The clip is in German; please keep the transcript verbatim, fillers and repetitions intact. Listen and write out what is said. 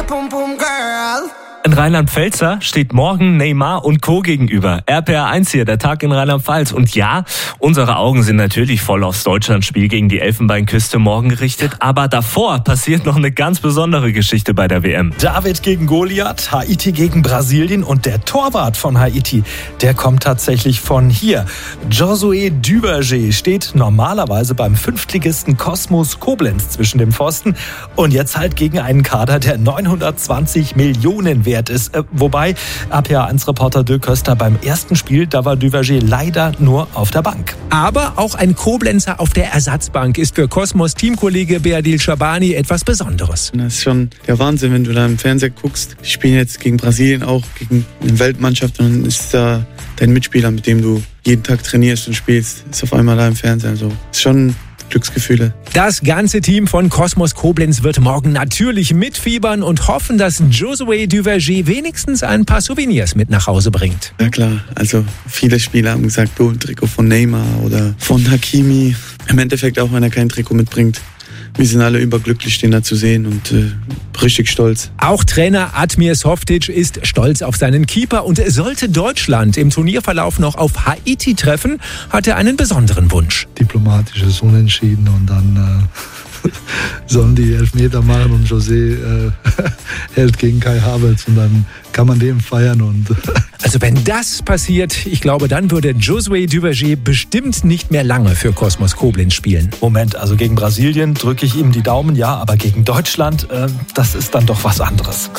In Rheinland-Pfälzer steht morgen Neymar und Co. gegenüber. R P R eins hier, der Tag in Rheinland-Pfalz. Und ja, unsere Augen sind natürlich voll aufs Deutschlandspiel gegen die Elfenbeinküste morgen gerichtet. Aber davor passiert noch eine ganz besondere Geschichte bei der W M. David gegen Goliath, Haiti gegen Brasilien und der Torwart von Haiti, der kommt tatsächlich von hier. Josué Duverger steht normalerweise beim Fünftligisten Kosmos Koblenz zwischen dem Pfosten und jetzt halt gegen einen Kader, der neunhundertzwanzig Millionen wert ist. Äh, wobei R P R eins Reporter Dirk Köster beim ersten Spiel, da war Duverger leider nur auf der Bank. Aber auch ein Koblenzer auf der Ersatzbank ist für Kosmos Teamkollege Beadil Shabani etwas Besonderes. Das ist schon der Wahnsinn, wenn du da im Fernseher guckst. Die spielen jetzt gegen Brasilien auch, gegen eine Weltmannschaft und dann ist da dein Mitspieler, mit dem du jeden Tag trainierst und spielst, ist auf einmal da im Fernseher. Also ist schon Glücksgefühle. Das ganze Team von Kosmos Koblenz wird morgen natürlich mitfiebern und hoffen, dass Josué Duverger wenigstens ein paar Souvenirs mit nach Hause bringt. Ja klar, also viele Spieler haben gesagt, oh, ein Trikot von Neymar oder von Hakimi. Im Endeffekt auch, wenn er kein Trikot mitbringt. Wir sind alle überglücklich, den da zu sehen und äh, richtig stolz. Auch Trainer Admir Softic ist stolz auf seinen Keeper und sollte Deutschland im Turnierverlauf noch auf Haiti treffen, hat er einen besonderen Wunsch. Diplomatisches Unentschieden und dann äh, sollen die Elfmeter machen und José äh, hält gegen Kai Havertz und dann kann man dem feiern. Und also wenn das passiert, ich glaube, dann würde Josué Duverger bestimmt nicht mehr lange für Kosmos Koblenz spielen. Moment, also gegen Brasilien drücke ich ihm die Daumen, ja, aber gegen Deutschland, äh, das ist dann doch was anderes.